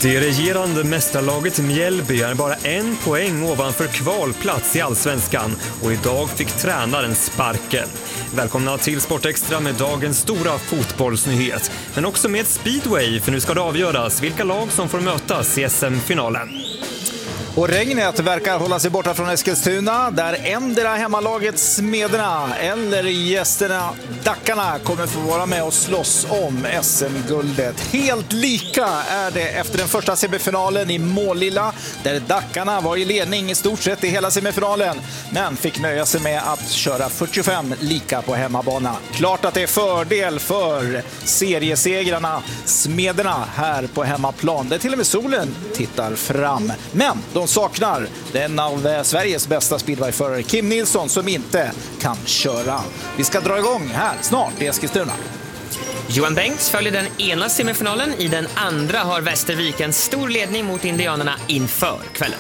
Det regerande mästarlaget Mjällby är bara 1 poäng ovanför kvalplats i Allsvenskan och idag fick tränaren sparken. Välkomna till Sportextra med dagens stora fotbollsnyhet, men också med speedway, för nu ska det avgöras vilka lag som får mötas i SM-finalen. Och regnet verkar hålla sig borta från Eskilstuna, där ändra hemmalaget Smederna eller gästerna Dackarna kommer få vara med och slåss om SM-guldet. Helt lika är det efter den första semifinalen i Målilla, där Dackarna var i ledning i stort sett i hela semifinalen, men fick nöja sig med att köra 45 lika på hemmabana. Klart att det är fördel för seriesegrarna Smederna här på hemmaplan, där till och med solen tittar fram. Men de saknar den av Sveriges bästa speedwayförare Kim Nilsson, som inte kan köra. Vi ska dra igång här snart i Eskilstuna. Johan Bengts följer den ena semifinalen. I den andra har Västervik en stor ledning mot indianerna inför kvällen.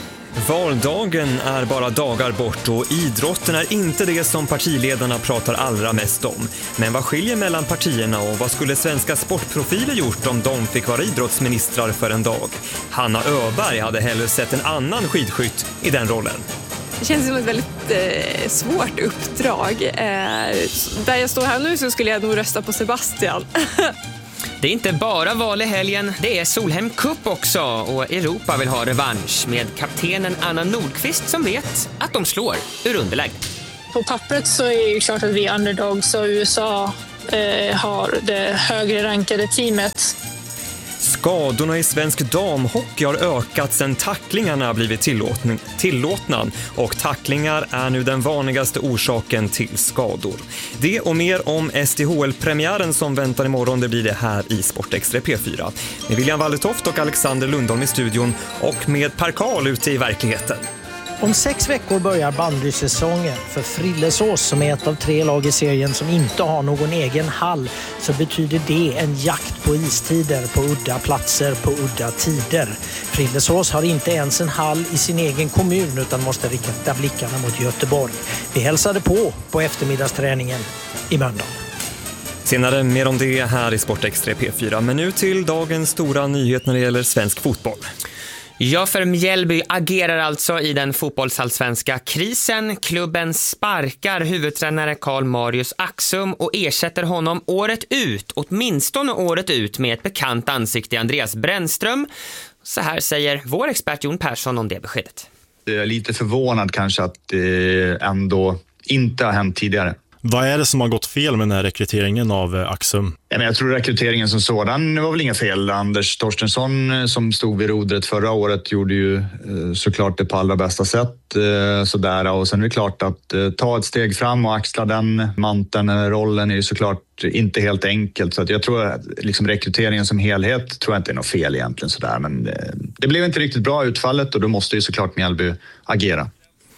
Valdagen är bara dagar bort och idrotten är inte det som partiledarna pratar allra mest om. Men vad skiljer mellan partierna och vad skulle svenska sportprofiler gjort om de fick vara idrottsministrar för en dag? Hanna Öberg hade hellre sett en annan skidskytt i den rollen. Det känns som ett väldigt svårt uppdrag. Där jag står här nu så skulle jag nog rösta på Sebastian. Det är inte bara val i helgen, det är Solheim Cup också, och Europa vill ha revansch med kaptenen Anna Nordqvist som vet att de slår ur underläge. På pappret så är det ju klart att vi är underdogs, så USA har det högre rankade teamet. Skadorna i svensk damhockey har ökat sedan tacklingarna blivit tillåtna, och tacklingar är nu den vanligaste orsaken till skador. Det och mer om SDHL-premiären som väntar imorgon, det blir det här i Sportextra P4. Med William Walletoft och Alexander Lundholm i studion och med Per Karl ute i verkligheten. Om 6 veckor börjar bandysäsongen för Frillesås, som är ett av 3 lag i serien som inte har någon egen hall, så betyder det en jakt på istider på udda platser på udda tider. Frillesås har inte ens en hall i sin egen kommun utan måste rikta blickarna mot Göteborg. Vi hälsade på eftermiddagsträningen i Mölndal. Senare mer om det här i Sportextra P4, men nu till dagens stora nyhet när det gäller svensk fotboll. Ja, för Mjällby agerar alltså i den fotbollsallsvenska krisen. Klubben sparkar huvudtränare Karl Marius Axum och ersätter honom året ut, åtminstone året ut, med ett bekant ansikte, Andreas Brännström. Så här säger vår expert Jon Persson om det beskedet. Jag är lite förvånad kanske att det ändå inte har hänt tidigare. Vad är det som har gått fel med den här rekryteringen av Axum? Jag tror rekryteringen som sådan var väl inga fel. Anders Torstensson som stod vid rodret förra året gjorde ju såklart det på allra bästa sätt. Sådär. Och sen är det klart att ta ett steg fram och axla den manteln, rollen är ju såklart inte helt enkelt. Så att jag tror att liksom rekryteringen som helhet tror jag inte är något fel egentligen. Sådär. Men det blev inte riktigt bra utfallet och då måste ju såklart Mjällby agera.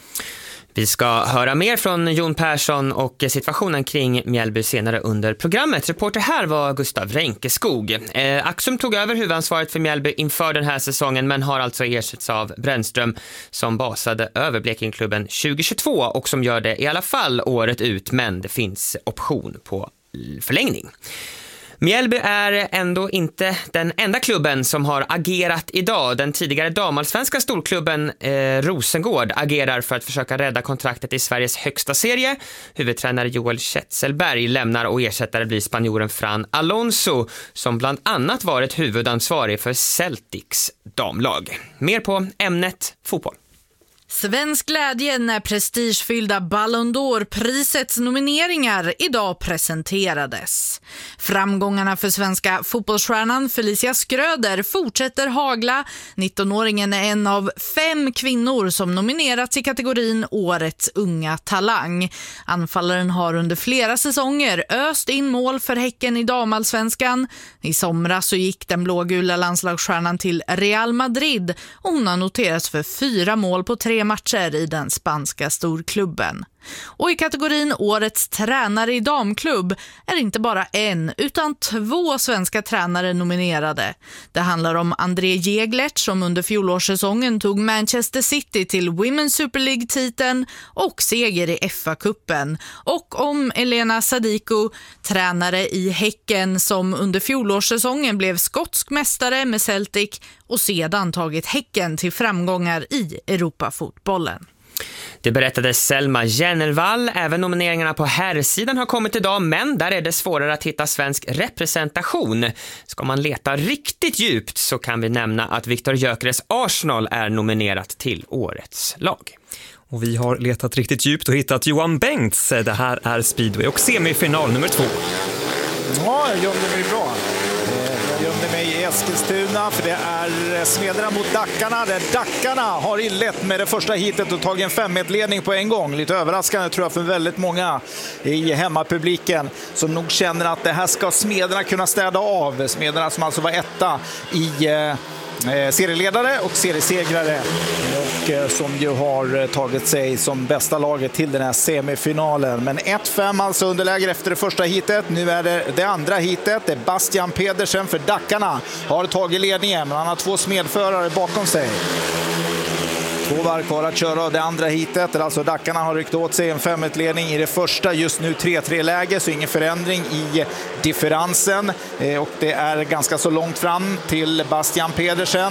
Vi ska höra mer från Jon Persson och situationen kring Mjällby senare under programmet. Reporter här var Gustav Renkeskog. Axum tog över huvudansvaret för Mjällby inför den här säsongen, men har alltså ersatts av Brännström som basade över Blekingklubben 2022 och som gör det i alla fall året ut, men det finns option på förlängning. Mjällby är ändå inte den enda klubben som har agerat idag. Den tidigare damallsvenska storklubben Rosengård agerar för att försöka rädda kontraktet i Sveriges högsta serie. Huvudtränare Joel Kjetselberg lämnar och ersättare blir spanjoren Fran Alonso, som bland annat varit huvudansvarig för Celtics damlag. Mer på ämnet fotboll. Svensk glädje när prestigefyllda Ballon d'Or-prisets nomineringar idag presenterades. Framgångarna för svenska fotbollsstjärnan Felicia Skröder fortsätter hagla. 19-åringen är en av 5 kvinnor som nominerats i kategorin Årets unga talang. Anfallaren har under flera säsonger öst in mål för Häcken i damallsvenskan. I somras så gick den blågula landslagsstjärnan till Real Madrid och hon har noterats för 4 mål på 3 matcher i den spanska storklubben. Och i kategorin Årets tränare i damklubb är inte bara en utan 2 svenska tränare nominerade. Det handlar om André Jäglert som under fjolårssäsongen tog Manchester City till Women's Super League-titeln och seger i FA-cupen. Och om Elena Sadiko, tränare i Häcken som under fjolårssäsongen blev skotsk mästare med Celtic och sedan tagit Häcken till framgångar i Europafotbollen. Det berättade Selma Jennervall. Även nomineringarna på herrsidan har kommit idag, men där är det svårare att hitta svensk representation. Ska man leta riktigt djupt så kan vi nämna att Viktor Gyökeres Arsenal är nominerat till årets lag. Och vi har letat riktigt djupt och hittat Johan Bengts. Det här är speedway och semifinal nummer 2. Ja, jag gömde mig bra. Jag gömde mig i Eskilstuna för det är Smederna mot Dackarna. Där Dackarna har inlett med det första hitet och tagit en 5-1-ledning på en gång. Lite överraskande tror jag för väldigt många i hemmapubliken som nog känner att det här ska Smederna kunna städa av. Smederna som alltså var etta i serieledare och seriesegrare och som ju har tagit sig som bästa laget till den här semifinalen. Men 1-5 alltså underläge efter det första hitet. Nu är det andra hitet. Det är Bastian Pedersen för Dackarna har tagit ledningen, men han har 2 smedförare bakom sig. 2 varv kvar att köra det andra hitet. Alltså Dackarna har ryckt åt sig en 5-1-ledning i det första. Just nu 3-3-läge, så ingen förändring i differensen. Och det är ganska så långt fram till Bastian Pedersen.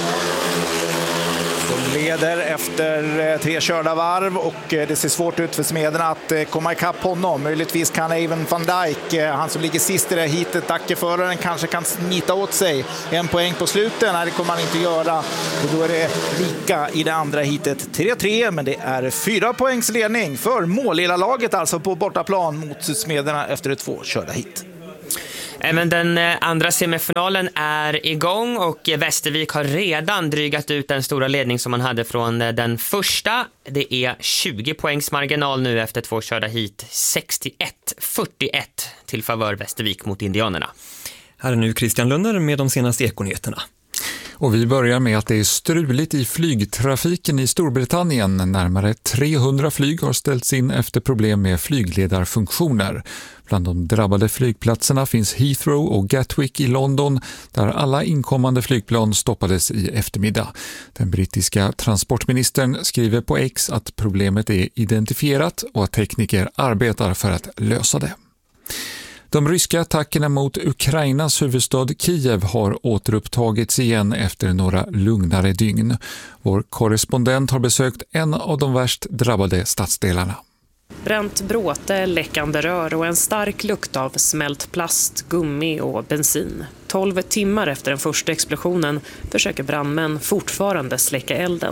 De leder efter 3 körda varv och det ser svårt ut för Smederna att komma ikapp honom. Möjligtvis kan även Van Dijk, han som ligger sist i det här hitet, Dackeföraren, kanske kan smita åt sig en poäng på slutet. Nej, det kommer han inte göra. Och då är det lika i det andra hitet 3-3, men det är 4 poängs ledning för Målilla-laget alltså på bortaplan mot Smederna efter 2 körda hit. Även den andra semifinalen är igång och Västervik har redan drygat ut den stora ledning som man hade från den första. Det är 20 poängs marginal nu efter 2 körda hit. 61-41 till favör Västervik mot Indianerna. Här är nu Christian Lunner med de senaste ekonyheterna. Och vi börjar med att det är struligt i flygtrafiken i Storbritannien. Närmare 300 flyg har ställts in efter problem med flygledarfunktioner. Bland de drabbade flygplatserna finns Heathrow och Gatwick i London, där alla inkommande flygplan stoppades i eftermiddag. Den brittiska transportministern skriver på X att problemet är identifierat och att tekniker arbetar för att lösa det. De ryska attackerna mot Ukrainas huvudstad Kiev har återupptagits igen efter några lugnare dygn. Vår korrespondent har besökt en av de värst drabbade stadsdelarna. Bränt bråte, läckande rör och en stark lukt av smält plast, gummi och bensin. 12 timmar efter den första explosionen försöker brandmän fortfarande släcka elden.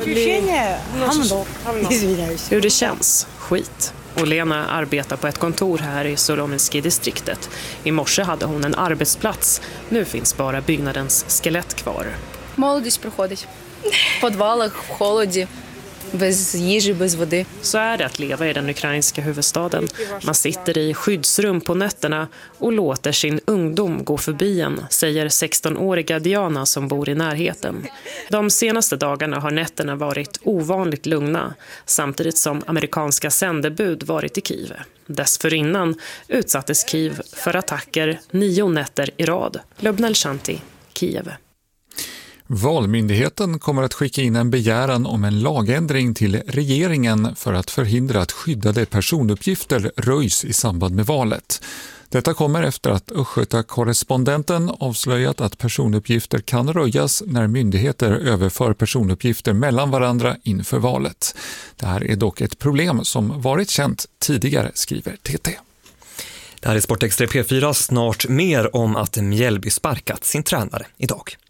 Hur det känns? Skit. Olena arbetar på ett kontor här i Solomenski-distriktet. I morse hade hon en arbetsplats. Nu finns bara byggnadens skelett kvar. Молодість проходить. В подвалах, в холоді, без їжі, без води. Så är det att leva i den ukrainska huvudstaden. Man sitter i skyddsrum på nätterna och låter sin ungdom gå förbi en, säger 16-åriga Diana som bor i närheten. De senaste dagarna har nätterna varit ovanligt lugna, samtidigt som amerikanska sändebud varit i Kiev. Dessförinnan utsattes Kiev för attacker 9 nätter i rad. Lubnel Shanti, Kiev. Valmyndigheten kommer att skicka in en begäran om en lagändring till regeringen för att förhindra att skyddade personuppgifter röjs i samband med valet. Detta kommer efter att Östgöta-korrespondenten avslöjat att personuppgifter kan röjas när myndigheter överför personuppgifter mellan varandra inför valet. Det här är dock ett problem som varit känt tidigare, skriver TT. Det här är Sportextra P4, snart mer om att Mjällby sparkat sin tränare idag.